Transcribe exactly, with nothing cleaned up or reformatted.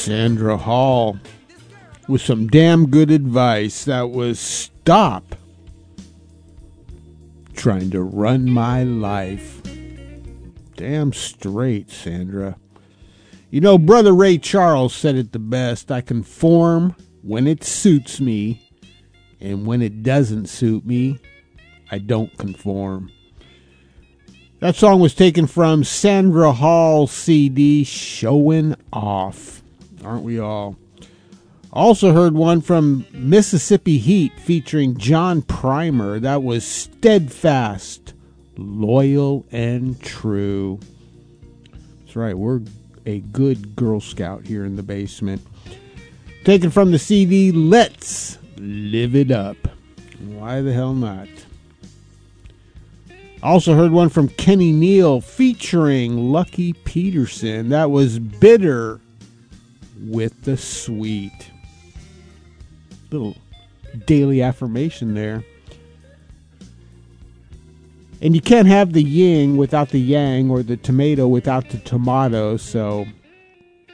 Sandra Hall with some damn good advice. That was stop trying to run my life. Damn straight, Sandra. You know, Brother Ray Charles said it the best. I conform when it suits me, and when it doesn't suit me, I don't conform. That song was taken from Sandra Hall's C D, Showing Off. Aren't we all? Also heard one from Mississippi Heat featuring John Primer. That was Steadfast, Loyal, and True. That's right, we're a good Girl Scout here in the basement. Taken from the C D, Let's Live It Up. Why the hell not? Also heard one from Kenny Neal featuring Lucky Peterson. That was Bitter with the Sweet. Little daily affirmation there. And you can't have the yin without the yang, or the tomato without the tomato, so